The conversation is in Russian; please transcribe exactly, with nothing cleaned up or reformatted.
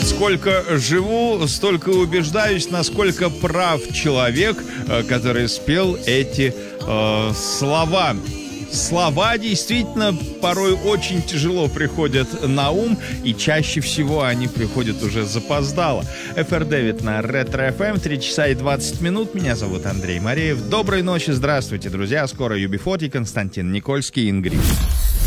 Вот сколько живу, столько убеждаюсь, насколько прав человек, который спел эти э, слова. Слова действительно порой очень тяжело приходят на ум, и чаще всего они приходят уже запоздало. эф эр девять на Ретро эф эм, три часа и двадцать минут. Меня зовут Андрей Мареев. Доброй ночи, здравствуйте, друзья. Скоро ю би сорок, Константин Никольский, Ингрид.